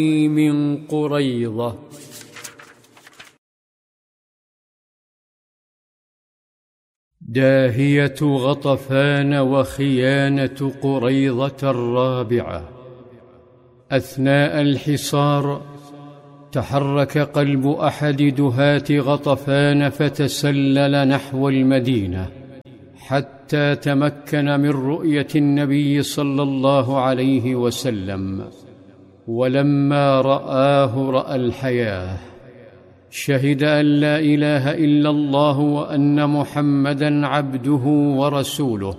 من قريظة. داهية غطفان وخيانة قريظة الرابعة. أثناء الحصار تحرك قلب أحد دهاة غطفان فتسلل نحو المدينة حتى تمكن من رؤية النبي صلى الله عليه وسلم، ولما رآه رأى الحياة. شهد أن لا إله إلا الله وأن محمدًا عبده ورسوله،